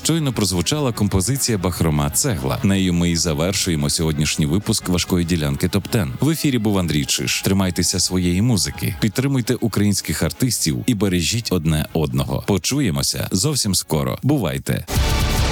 Щойно прозвучала композиція «Бахрома Цегла». Нею ми і завершуємо сьогоднішній випуск «Важкої ділянки ТОП-10». В ефірі був Андрій Чиш. Тримайтеся своєї музики, підтримуйте українських артистів і бережіть одне одного. Почуємося зовсім скоро. Бувайте!